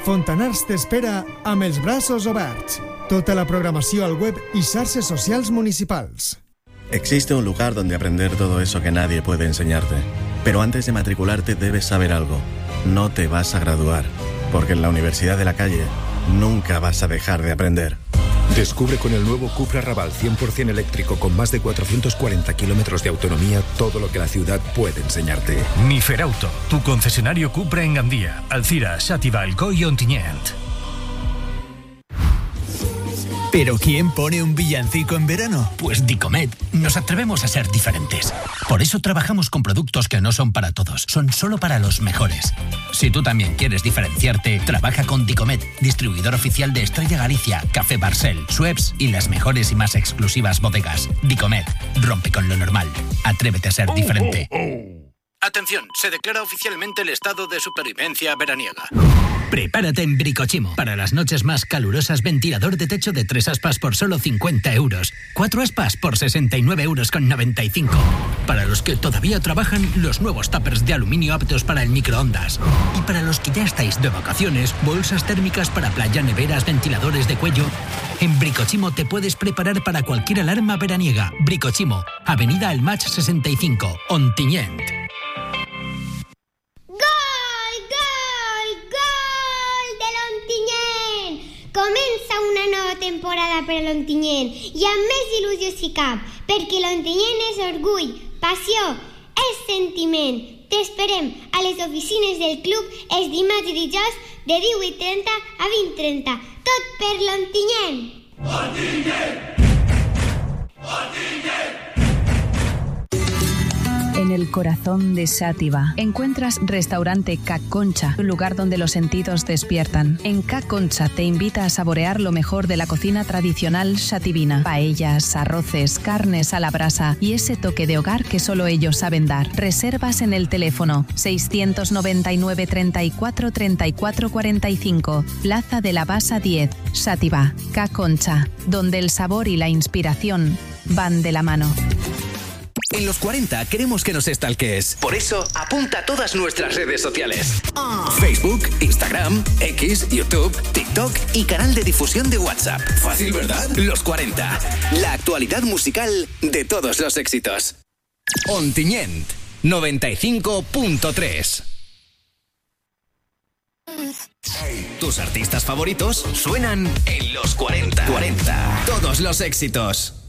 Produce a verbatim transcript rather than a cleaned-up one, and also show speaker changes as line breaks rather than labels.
Fontanars t'espera amb els braços oberts. Tota la programació al web y xarxes socials municipals.
Existe un lugar donde aprender todo eso que nadie puede enseñarte. Pero antes de matricularte debes saber algo. No te vas a graduar, porque en la Universidad de la Calle nunca vas a dejar de aprender.
Descubre con el nuevo Cupra Raval cien por ciento eléctrico con más de cuatrocientos cuarenta kilómetros de autonomía todo lo que la ciudad puede enseñarte.
Niferauto, tu concesionario Cupra en Gandía, Alcira, Xàtiva, Alcoi y Ontinyent.
¿Pero quién pone un villancico en verano?
Pues Dicomet. Nos atrevemos a ser diferentes. Por eso trabajamos con productos que no son para todos, son solo para los mejores. Si tú también quieres diferenciarte, trabaja con Dicomet, distribuidor oficial de Estrella Galicia, Café Barcel, Schweppes y las mejores y más exclusivas bodegas. Dicomet, rompe con lo normal. Atrévete a ser diferente.
Oh, oh, oh. Atención, se declara oficialmente el estado de supervivencia veraniega.
Prepárate en Bricochimo. Para las noches más calurosas, ventilador de techo de tres aspas por solo cincuenta euros. Cuatro aspas por sesenta y nueve euros con noventa y cinco. Para los que todavía trabajan, los nuevos tuppers de aluminio aptos para el microondas. Y para los que ya estáis de vacaciones, bolsas térmicas para playa, neveras, ventiladores de cuello. En Bricochimo te puedes preparar para cualquier alarma veraniega. Bricochimo, Avenida El Match sesenta y cinco, Ontinyent.
Comença una nova temporada per a l'Ontinyent i amb més il·lusió si cap, perquè l'Ontinyent és orgull, passió, és sentiment. T'esperem a les oficines del club els dimarts i dijous de divuit trenta a vint trenta. Tot per l'Ontinyent! Ontinyent!
Ontinyent! En el corazón de Xàtiva encuentras Restaurante Ca Concha, un lugar donde los sentidos despiertan. En Ca Concha te invita a saborear lo mejor de la cocina tradicional xativina. Paellas, arroces, carnes a la brasa y ese toque de hogar que solo ellos saben dar. Reservas en el teléfono seiscientos noventa y nueve, treinta y cuatro, treinta y cuatro cuarenta y cinco, Plaza de la Basa diez, Xàtiva. Ca Concha, donde el sabor y la inspiración van de la mano.
En los cuarenta queremos que nos stalkees. Por eso, apunta a todas nuestras redes sociales. Oh. Facebook, Instagram, X, YouTube, TikTok y canal de difusión de WhatsApp. Fácil, ¿verdad? Los cuarenta. La actualidad musical de todos los éxitos. Ontinyent, noventa y cinco punto tres. Tus artistas favoritos suenan en los cuarenta. cuarenta. Todos los éxitos.